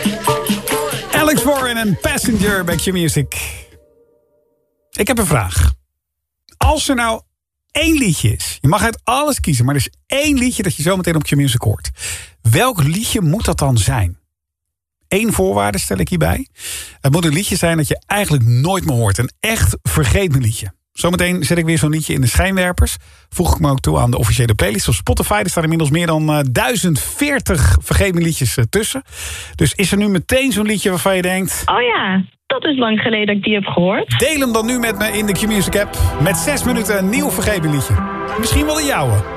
Alex Warren en Passenger bij Q-Music. Ik heb een vraag. Als er nou 1 liedje is, je mag uit alles kiezen, maar er is 1 liedje dat je zometeen op Q-Music hoort. Welk liedje moet dat dan zijn? 1 voorwaarde stel ik hierbij. Het moet een liedje zijn dat je eigenlijk nooit meer hoort. Een echt vergeet me liedje. Zometeen zet ik weer zo'n liedje in de schijnwerpers. Voeg ik me ook toe aan de officiële playlist op Spotify. Er staan inmiddels meer dan 1040 vergeet me liedjes tussen. Dus is er nu meteen zo'n liedje waarvan je denkt... Oh ja, dat is lang geleden dat ik die heb gehoord. Deel hem dan nu met me in de Q-Music app. Met 6 minuten een nieuw vergeet me liedje. Misschien wel de jouwe.